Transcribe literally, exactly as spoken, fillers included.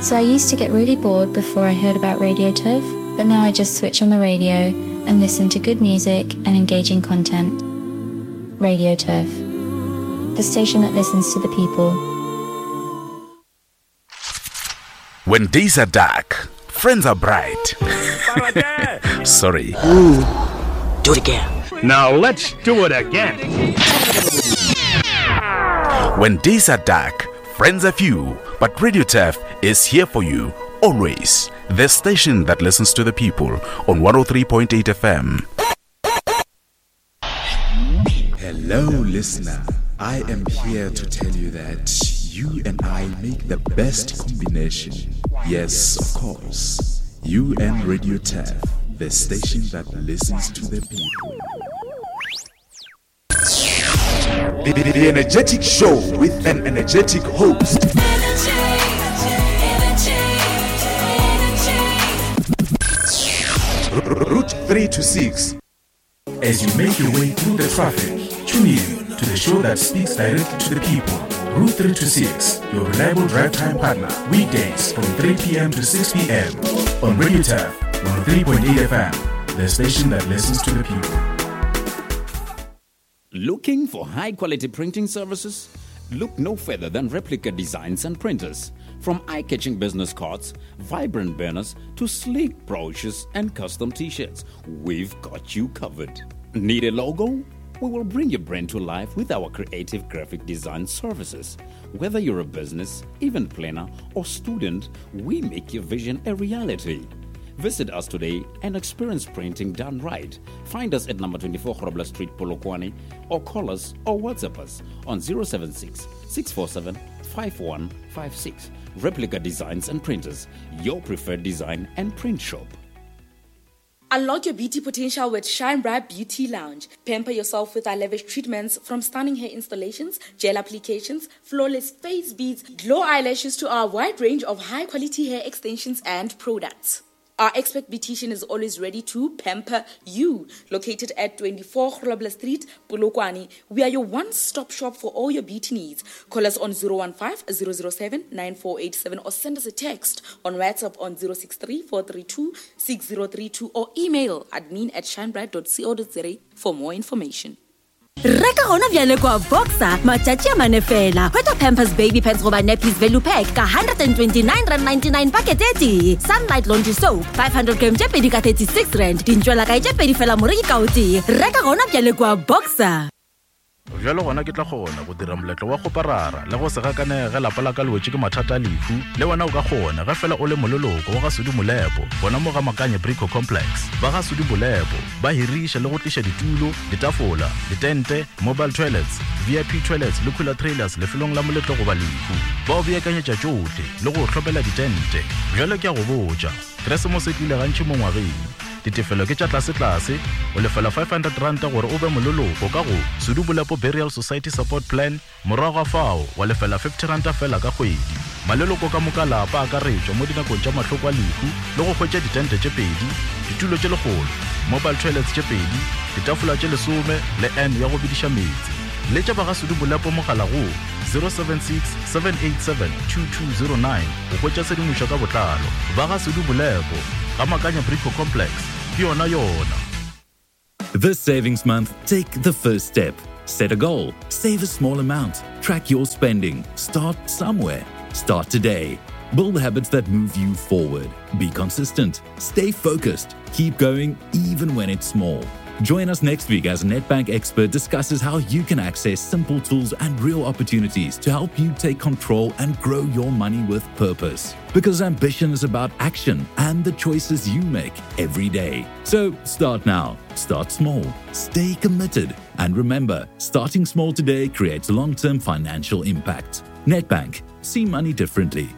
So I used to get really bored before I heard about Radio Turf, but now I just switch on the radio and listen to good music and engaging content. Radio Turf, the station that listens to the people. When days are dark, friends are bright. Sorry. Ooh. Do it again. Now let's do it again. When days are dark, friends are few, but Radio Turf is here for you, always. The station that listens to the people on one oh three point eight F M. Hello, listener. I am here to tell you that you and I make the best combination. Yes, of course. You and Radio Turf, the station that listens to the people. The, the, the energetic show with an energetic host. Energy, energy, energy. Route three to six. As you make your way through the traffic, tune in to the show that speaks directly to the people. Route three to six, your reliable drive time partner. Weekdays from three p.m. to six p.m. on Radio Turf, one oh three point eight F M, the station that listens to the people. Looking for high-quality printing services? Look no further than Replica Designs and Printers. From eye-catching business cards, vibrant banners, to sleek brochures and custom t-shirts, we've got you covered. Need a logo? We will bring your brand to life with our creative graphic design services. Whether you're a business, event planner, or student, we make your vision a reality. Visit us today and experience printing done right. Find us at number twenty-four Grobler Street, Polokwane, or call us or WhatsApp us on zero seven six, six four seven, five one five six. Replica Designs and Printers, your preferred design and print shop. Unlock your beauty potential with Shine Bright Beauty Lounge. Pamper yourself with our lavish treatments, from stunning hair installations, gel applications, flawless face beads, glow eyelashes, to our wide range of high-quality hair extensions and products. Our expert beautician is always ready to pamper you. Located at twenty-four Grobler Street, Polokwane, we are your one-stop shop for all your beauty needs. Call us on zero one five, zero zero seven, nine four eight seven or send us a text on WhatsApp on zero six three, four three two, six zero three two or email admin at shinebright dot co dot za for more information. Reka hona bjale kwa Boxer matjatji a manefela. Hwetša Pampers Baby Pants goba Nappies Value Pack ka one hundred twenty-nine rand ninety-nine packet eti. Sunlight Laundry Soap five hundred grams tše pedi ka thirty-six rand. Dintšwela ka tše pedi fela moreki ka oti. Reka hona bjale kwa Boxer. Jalo gona ke tla gona go dira moletlo wa go parara le go se gakanege lapa la ka lwetse ke mathata a lefu le wena o ka gona ga fela o le mololoko wa ga Sudi Molepo bona mo ga Makanye Brico Complex ba ga Sudi Molepo ba hirisha le go tlisha ditulo ditafola ditente mobile toilets V I P toilets le cooler trailers le felong la moletlo go ba lefu ba o beakanyetša tšohle le go hlopela ditente jalo ke a go botša Christmas e tlile gantši mo ngwageng ditefelo ke tša tlase-tlase o lefela five hundred rand gore o be mololoko ka go Sudi Molepo Burial Society Support Plan morago ga fao wa lefela fifty rand fela ka kgwedi maleloko ka moka lapa a ka retšwa mo dinakong tša mahloko a lehu le go hwetša ditente tše pedi ditulo tše legolo mobile toilets tše pedi ditafola tše lesome le n ya go bediša metsi le tša ba ga Sudi Molepo mogala go zero seven six, seven eight seven, two two zero nine o hwetša sedimošo ka botlalo ba ga Sudi Molepo ga Makanye Brico Complex ke yona yona. This savings month, take the first step. Set a goal. Save a small amount. Track your spending. Start somewhere. Start today. Build habits that move you forward. Be consistent. Stay focused. Keep going even when it's small. Join us next week as a Nedbank expert discusses how you can access simple tools and real opportunities to help you take control and grow your money with purpose. Because ambition is about action and the choices you make every day. So start now. Start small. Stay committed. And remember, starting small today creates long-term financial impact. Nedbank. See money differently.